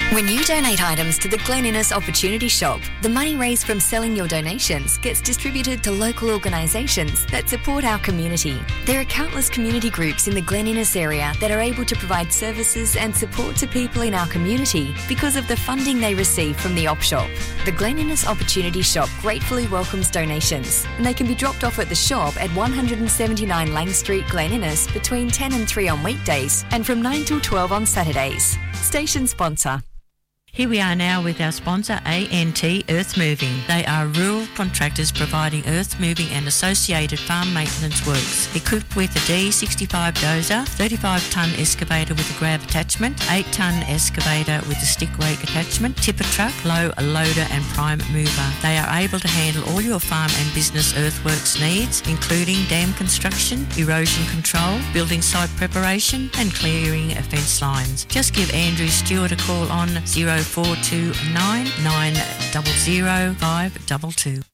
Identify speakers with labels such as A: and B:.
A: When you donate items to the Glen Innes Opportunity Shop, the money raised from selling your donations gets distributed to local organisations that support our community. There are countless community groups in the Glen Innes area that are able to provide services and support to people in our community because of the funding they receive from the Op Shop. The Glen Innes Opportunity Shop gratefully welcomes donations, and they can be dropped off at the shop at 179 Lang Street, Glen Innes between 10 and 3 on weekdays and from 9 till 12 on Saturdays. Station sponsor.
B: Here we are now with our sponsor, ANT Earth Moving. They are rural contractors providing earth moving and associated farm maintenance works. Equipped with a D65 dozer, 35-tonne excavator with a grab attachment, 8-tonne excavator with a stick rake attachment, tipper truck, low loader and prime mover. They are able to handle all your farm and business earthworks needs, including dam construction, erosion control, building site preparation and clearing of fence lines. Just give Andrew Stewart a call on 0429 900 522.